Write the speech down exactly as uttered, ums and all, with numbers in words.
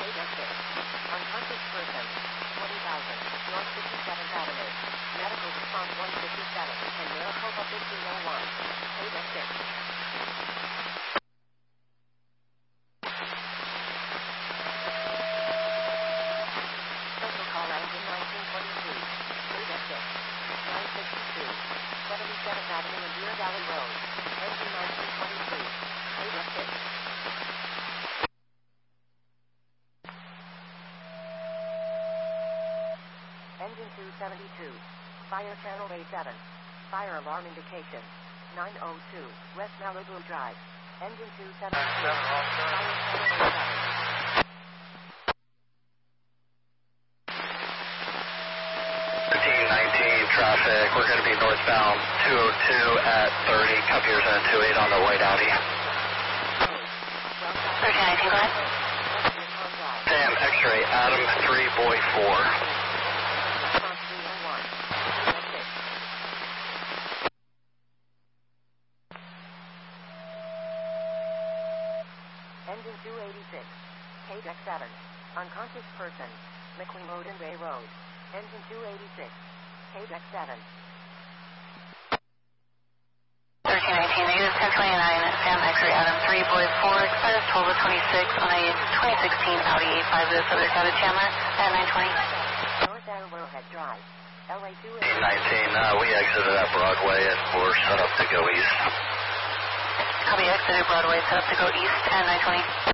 six. Unconscious person. twenty thousand. North fifty-seventh Avenue. Medical response one fifty-seven. And Maricopa fifteen oh one. Ada six. Special call engine nineteen twenty-three. Ada six. nine sixty-two. seventy-seventh Avenue and Deer Valley Road. Engine nineteen twenty-three. Ada six. Engine two seventy-two. Fire channel A seven. Fire alarm indication. nine oh two. West Malibu Drive. Engine two seventy-two. Fire channel A seven. fifteen nineteen traffic. We're going to be northbound two oh two at thirty. Copiers at two eight on the white Audi. thirteen nineteen, go ahead. Sam, X-ray, Adam three, boy four. Engine two eighty-six. K D E X seven. Unconscious person. McQueen Road and Ray Road. Engine two eighty-six. K D E X seven. thirteen nineteen, negative ten twenty-nine, Sam X-ray, Adam three, boy four, expired twelve twenty-six on a twenty sixteen Audi A five with Southern Cabin Chandler at nine twenty. North Arrowhead Drive. L A two eighty. nineteen, uh, we exited at Broadway and we're set up to go east. Copy, exited Broadway, set up to go east at nine twenty.